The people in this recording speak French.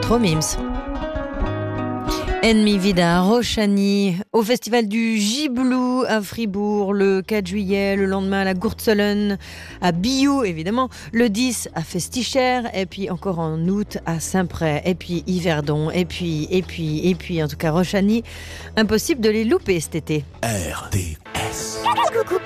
Trop mims. Ennemi Vida, Rochani, au festival du Gibelou à Fribourg, le 4 juillet, le lendemain à la Gourtzelen, à Biou évidemment, le 10 à Festichère, et puis encore en août à Saint-Pré, et puis Yverdon, et puis en tout cas Rochani, impossible de les louper cet été. RDS.